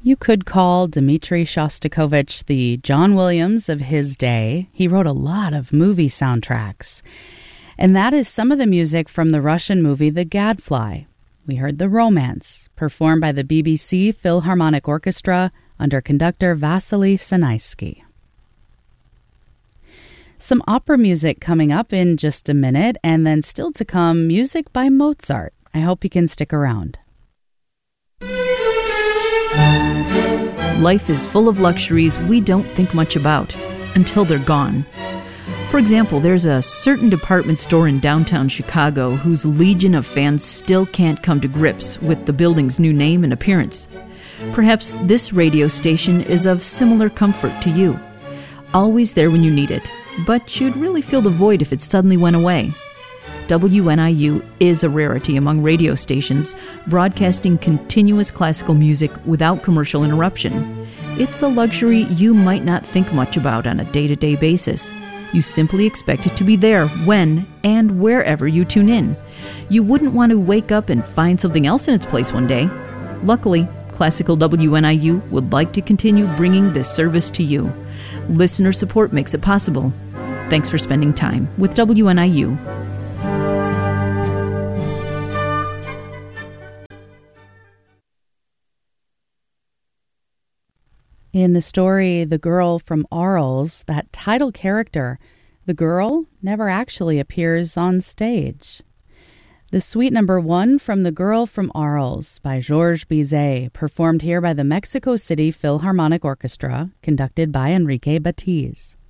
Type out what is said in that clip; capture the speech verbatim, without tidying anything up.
You could call Dmitri Shostakovich the John Williams of his day. He wrote a lot of movie soundtracks. And that is some of the music from the Russian movie The Gadfly. We heard The Romance, performed by the B B C Philharmonic Orchestra under conductor Vasily Sanaisky. Some opera music coming up in just a minute, and then still to come, music by Mozart. I hope you can stick around. Life is full of luxuries we don't think much about until they're gone. For example, there's a certain department store in downtown Chicago whose legion of fans still can't come to grips with the building's new name and appearance. Perhaps this radio station is of similar comfort to you. Always there when you need it, but you'd really feel the void if it suddenly went away. W N I U is a rarity among radio stations, broadcasting continuous classical music without commercial interruption. It's a luxury you might not think much about on a day-to-day basis. You simply expect it to be there when and wherever you tune in. You wouldn't want to wake up and find something else in its place one day. Luckily, Classical W N I U would like to continue bringing this service to you. Listener support makes it possible. Thanks for spending time with W N I U. In the story The Girl from Arles, that title character, the girl, never actually appears on stage. The suite number one from The Girl from Arles by Georges Bizet, performed here by the Mexico City Philharmonic Orchestra, conducted by Enrique Batiz.